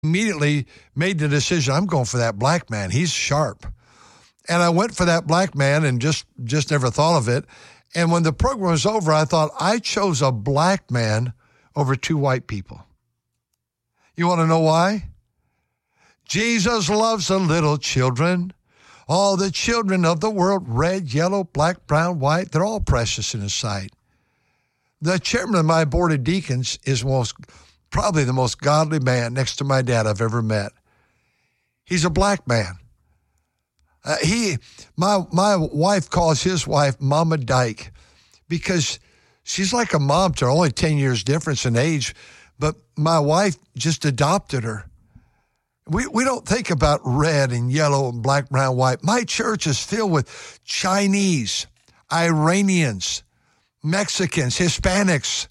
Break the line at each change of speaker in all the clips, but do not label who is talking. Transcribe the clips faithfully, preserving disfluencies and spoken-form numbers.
immediately made the decision, I'm going for that black man. He's sharp. And I went for that black man and just, just never thought of it. And when the program was over, I thought, I chose a black man over two white people. You want to know why? Jesus loves the little children. All the children of the world, red, yellow, black, brown, white, they're all precious in his sight. The chairman of my board of deacons is most, probably the most godly man next to my dad I've ever met. He's a black man. Uh, he, my my wife calls his wife Mama Dyke because she's like a mom to her, only ten years difference in age, but my wife just adopted her. We we don't think about red and yellow and black, brown, white. My church is filled with Chinese, Iranians, Mexicans, Hispanics.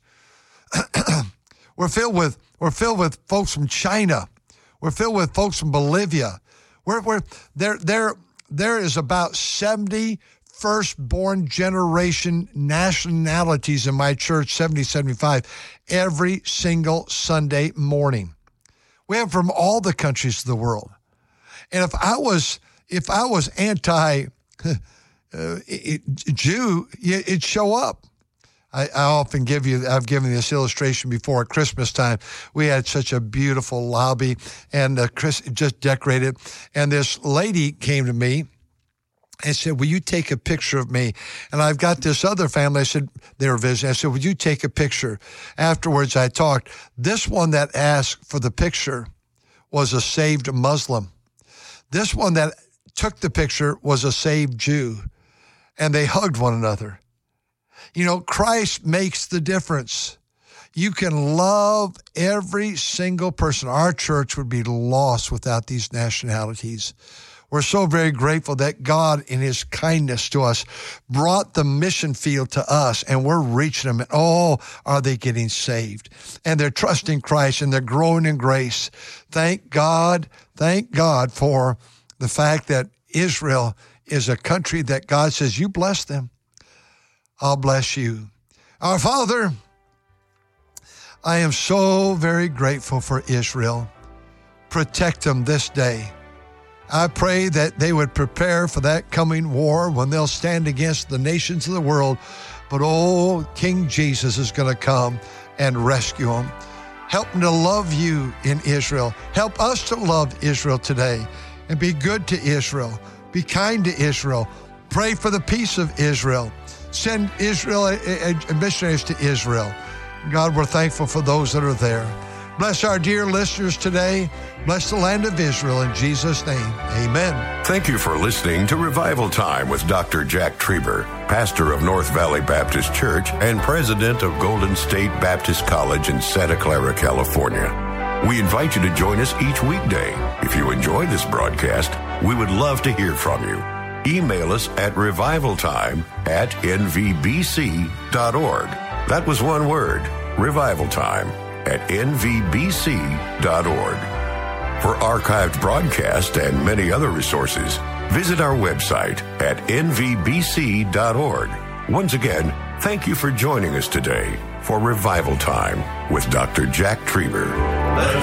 we're filled with we're filled with folks from China. We're filled with folks from Bolivia. We're we're there there there is about seventy firstborn generation nationalities in my church, seventy, seventy-five, every single Sunday morning. We have from all the countries of the world. And if I was if I was anti uh, it, Jew, it'd show up. I, I often give you, I've given this illustration before at Christmas time. We had such a beautiful lobby and uh, Chris just decorated. And this lady came to me and said, will you take a picture of me? And I've got this other family. I said, they were visiting. I said, would you take a picture? Afterwards, I talked. This one that asked for the picture was a saved Muslim. This one that took the picture was a saved Jew. And they hugged one another. You know, Christ makes the difference. You can love every single person. Our church would be lost without these nationalities. We're so very grateful that God, in his kindness to us, brought the mission field to us, and we're reaching them. And oh, are they getting saved? And they're trusting Christ, and they're growing in grace. Thank God, thank God for the fact that Israel is a country that God says, you bless them, I'll bless you. Our Father, I am so very grateful for Israel. Protect them this day. I pray that they would prepare for that coming war when they'll stand against the nations of the world. But oh, King Jesus is going to come and rescue them. Help them to love you in Israel. Help us to love Israel today and be good to Israel. Be kind to Israel. Pray for the peace of Israel. Send Israel and missionaries to Israel. God, we're thankful for those that are there. Bless our dear listeners today. Bless the land of Israel in Jesus' name. Amen.
Thank you for listening to Revival Time with Doctor Jack Trieber, pastor of North Valley Baptist Church and president of Golden State Baptist College in Santa Clara, California. We invite you to join us each weekday. If you enjoy this broadcast, we would love to hear from you. Email us at revivaltime at n v b c dot org. That was one word, revivaltime at n v b c dot org. For archived broadcasts and many other resources, visit our website at n v b c dot org. Once again, thank you for joining us today for Revival Time with Doctor Jack Trieber.